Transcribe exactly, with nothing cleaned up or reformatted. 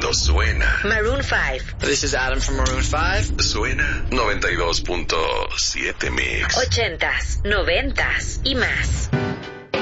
cuando suena. Maroon five. This is Adam from Maroon five. Suena noventa y dos punto siete Mix. Ochentas, noventas y más.